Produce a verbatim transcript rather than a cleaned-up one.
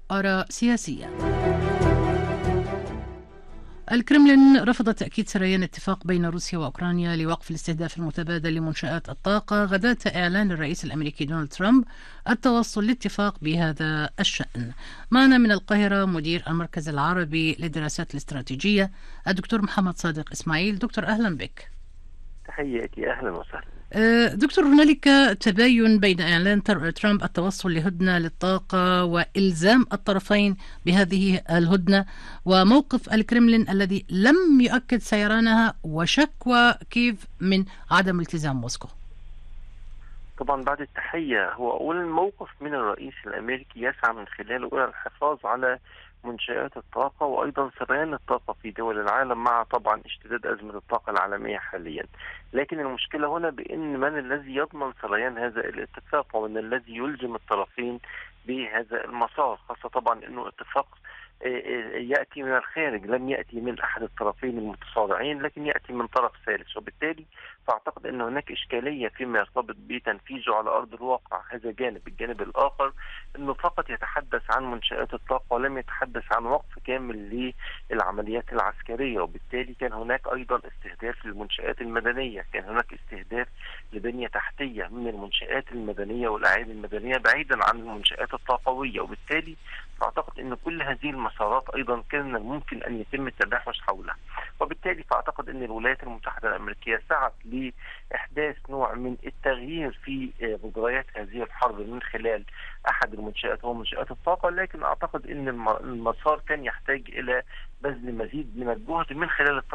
آراء سياسية. الكرملين رفض تأكيد سريان اتفاق بين روسيا وأوكرانيا لوقف الاستهداف المتبادل لمنشآت الطاقة غداة إعلان الرئيس الأمريكي دونالد ترامب التوصل لاتفاق بهذا الشأن. معنا من القاهرة مدير المركز العربي للدراسات الاستراتيجية الدكتور محمد صادق إسماعيل. دكتور أهلا بك. تحياتي، أهلا وسهلا. دكتور، هنالك تباين بين إعلان ترامب التوصل لهدنة للطاقة وإلزام الطرفين بهذه الهدنة، وموقف الكرملين الذي لم يؤكد سيرانها، وشكوى كييف من عدم التزام موسكو. طبعا بعد التحية، هو أولا موقف من الرئيس الأمريكي يسعى من خلاله إلى الحفاظ على منشآت الطاقة وأيضا سريان الطاقة في دول العالم، مع طبعا اشتداد أزمة الطاقة العالمية حاليا. لكن المشكلة هنا بأن من الذي يضمن سريان هذا الاتفاق ومن الذي يلزم الطرفين بهذا المسار، خاصة طبعا أنه اتفاق يأتي من الخارج، لم يأتي من أحد الطرفين المتصارعين، لكن يأتي من طرف ثالث. وبالتالي فأعتقد أن هناك إشكالية فيما يرتبط بتنفيذه على أرض الواقع. هذا جانب. الجانب الآخر أنه فقط يتحدث عن منشآت الطاقة ولم يتحدث عن وقف كامل للعمليات العسكرية، وبالتالي كان هناك أيضا استهداف للمنشآت المدنية، كان هناك استهداف لبنية تحتية من المنشآت المدنية والأعياد المدنية بعيدا عن المنشآت الطاقوية. وبالتالي فأعتقد أن كل هذه المسارات أيضا كان ممكن أن يتم التدحش حولها. وبالتالي فأعتقد أن الولايات المتحدة الأمريكية سعت لإحداث نوع من التغيير في مجريات هذه الحرب من خلال أحد المنشآت وهو منشآت الطاقة، لكن أعتقد أن المسار كان يحتاج إلى بذل مزيد من الجهد من خلال